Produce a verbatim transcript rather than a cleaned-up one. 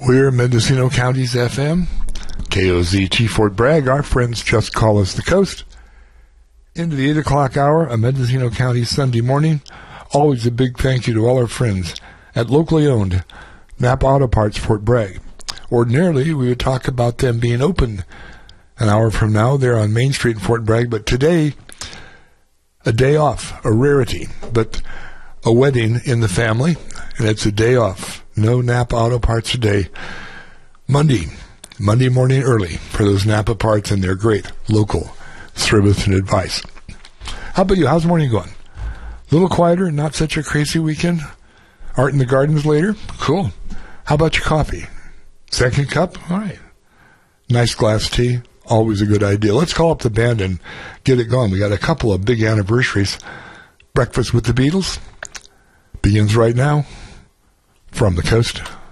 We're Mendocino County's F M, K O Z T Fort Bragg. Our friends just call us the coast. Into the eight o'clock hour, a Mendocino County Sunday morning. Always a big thank you to all our friends at locally owned Napa Auto Parts Fort Bragg. Ordinarily, we would talk about them being open an hour from now. They're on Main Street in Fort Bragg, but today, a day off, a rarity, but a wedding in the family, and it's a day off. No Napa Auto Parts today. Monday, Monday morning early for those Napa parts and their great local service and advice. How about you? How's the morning going? A little quieter, not such a crazy weekend? Art in the gardens later? Cool. How about your coffee? Second cup? All right. Nice glass tea? Always a good idea. Let's call up the band and get it going. We got a couple of big anniversaries. Breakfast with the Beatles begins right now from the coast.